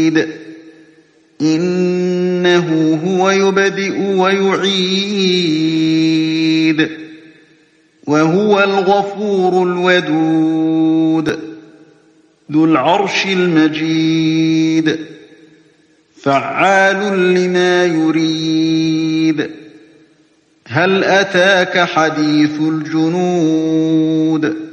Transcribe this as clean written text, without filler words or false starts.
إنه هو يبدئ ويعيد وهو الغفور الودود ذو العرش المجيد فعال لما يريد هل أتاك حديث الجنود